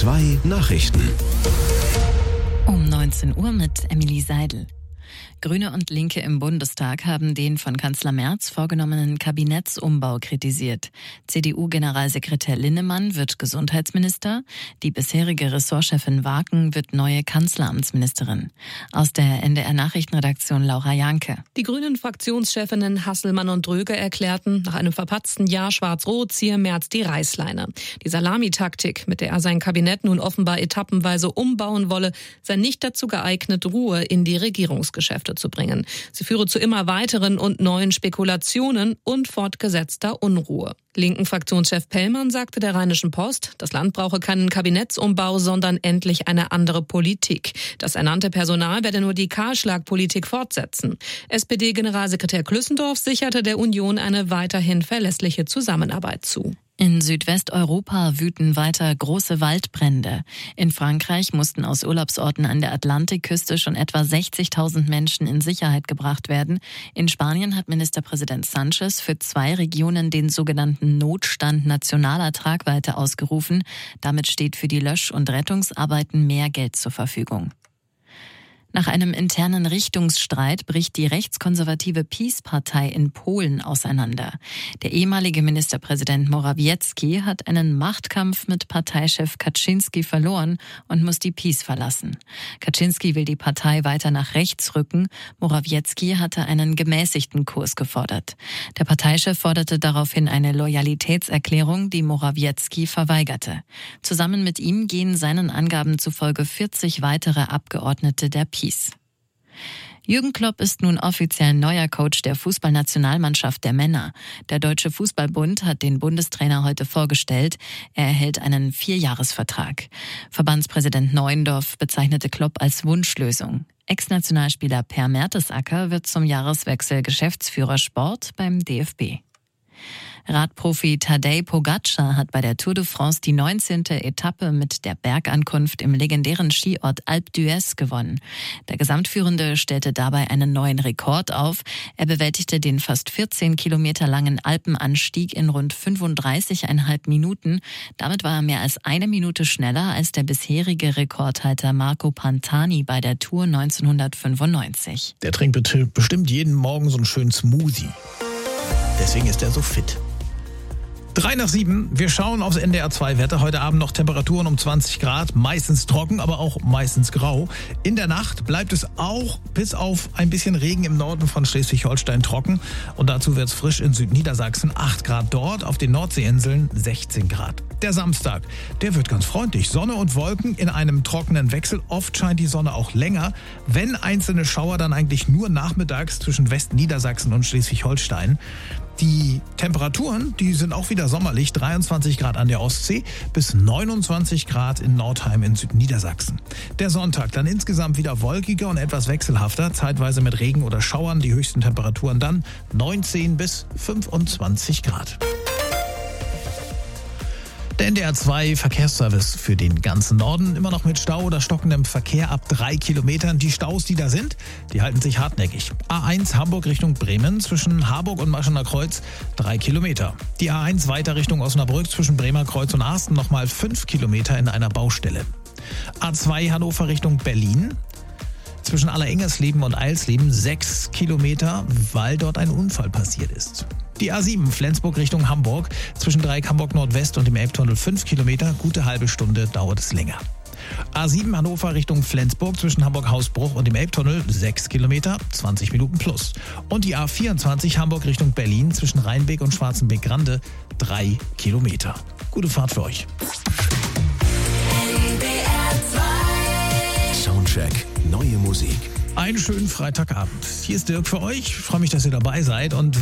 2 Nachrichten. Um 19 Uhr mit Emily Seidel. Grüne und Linke im Bundestag haben den von Kanzler Merz vorgenommenen Kabinettsumbau kritisiert. CDU-Generalsekretär Linnemann wird Gesundheitsminister, die bisherige Ressortchefin Waken wird neue Kanzleramtsministerin. Aus der NDR-Nachrichtenredaktion Laura Janke. Die grünen Fraktionschefinnen Hasselmann und Dröge erklärten, nach einem verpatzten Jahr Schwarz-Rot ziehe Merz die Reißleine. Die Salamitaktik, mit der er sein Kabinett nun offenbar etappenweise umbauen wolle, sei nicht dazu geeignet, Ruhe in die Regierungsgeschäfte zu bringen. Sie führe zu immer weiteren und neuen Spekulationen und fortgesetzter Unruhe. Linken Fraktionschef Pellmann sagte der Rheinischen Post, das Land brauche keinen Kabinettsumbau, sondern endlich eine andere Politik. Das ernannte Personal werde nur die Kahlschlagpolitik fortsetzen. SPD-Generalsekretär Klüssendorf sicherte der Union eine weiterhin verlässliche Zusammenarbeit zu. In Südwesteuropa wüten weiter große Waldbrände. In Frankreich mussten aus Urlaubsorten an der Atlantikküste schon etwa 60.000 Menschen in Sicherheit gebracht werden. In Spanien hat Ministerpräsident Sánchez für 2 Regionen den sogenannten Notstand nationaler Tragweite ausgerufen. Damit steht für die Lösch- und Rettungsarbeiten mehr Geld zur Verfügung. Nach einem internen Richtungsstreit bricht die rechtskonservative PiS-Partei in Polen auseinander. Der ehemalige Ministerpräsident Morawiecki hat einen Machtkampf mit Parteichef Kaczyński verloren und muss die PiS verlassen. Kaczyński will die Partei weiter nach rechts rücken. Morawiecki hatte einen gemäßigten Kurs gefordert. Der Parteichef forderte daraufhin eine Loyalitätserklärung, die Morawiecki verweigerte. Zusammen mit ihm gehen seinen Angaben zufolge 40 weitere Abgeordnete der PiS. Jürgen Klopp ist nun offiziell neuer Coach der Fußballnationalmannschaft der Männer. Der Deutsche Fußballbund hat den Bundestrainer heute vorgestellt. Er erhält einen 4-Jahres-Vertrag. Verbandspräsident Neuendorf bezeichnete Klopp als Wunschlösung. Ex-Nationalspieler Per Mertesacker wird zum Jahreswechsel Geschäftsführer Sport beim DFB. Radprofi Tadej Pogačar hat bei der Tour de France die 19. Etappe mit der Bergankunft im legendären Skiort Alpe d'Huez gewonnen. Der Gesamtführende stellte dabei einen neuen Rekord auf. Er bewältigte den fast 14 Kilometer langen Alpenanstieg in rund 35,5 Minuten. Damit war er mehr als 1 Minute schneller als der bisherige Rekordhalter Marco Pantani bei der Tour 1995. Der trinkt bestimmt jeden Morgen so einen schönen Smoothie. Deswegen ist er so fit. 6:03, wir schauen aufs NDR2-Wetter. Heute Abend noch Temperaturen um 20 Grad, meistens trocken, aber auch meistens grau. In der Nacht bleibt es auch bis auf ein bisschen Regen im Norden von Schleswig-Holstein trocken. Und dazu wird es frisch in Südniedersachsen, 8 Grad dort, auf den Nordseeinseln 16 Grad. Der Samstag, der wird ganz freundlich. Sonne und Wolken in einem trockenen Wechsel. Oft scheint die Sonne auch länger. Wenn einzelne Schauer, dann eigentlich nur nachmittags zwischen Westniedersachsen und Schleswig-Holstein. Die Temperaturen, die sind auch wieder sommerlich. 23 Grad an der Ostsee bis 29 Grad in Nordheim in Südniedersachsen. Der Sonntag dann insgesamt wieder wolkiger und etwas wechselhafter, zeitweise mit Regen oder Schauern. Die höchsten Temperaturen dann 19 bis 25 Grad. Der NDR2 Verkehrsservice für den ganzen Norden. Immer noch mit Stau oder stockendem Verkehr ab 3 Kilometern. Die Staus, die da sind, die halten sich hartnäckig. A1 Hamburg Richtung Bremen zwischen Harburg und Maschener Kreuz 3 Kilometer. Die A1 weiter Richtung Osnabrück zwischen Bremer Kreuz und Arsten nochmal 5 Kilometer in einer Baustelle. A2 Hannover Richtung Berlin. Zwischen Allerengersleben und Eilsleben 6 Kilometer, weil dort ein Unfall passiert ist. Die A7 Flensburg Richtung Hamburg, zwischen Dreieck Hamburg Nordwest und dem Elbtunnel 5 Kilometer, gute halbe Stunde dauert es länger. A7 Hannover Richtung Flensburg, zwischen Hamburg-Hausbruch und dem Elbtunnel 6 Kilometer, 20 Minuten plus. Und die A24 Hamburg Richtung Berlin, zwischen Rheinbeck und Schwarzenbeck-Grande 3 Kilometer. Gute Fahrt für euch. Soundcheck, neue Musik. Einen schönen Freitagabend. Hier ist Dirk für euch. Ich freue mich, dass ihr dabei seid. Und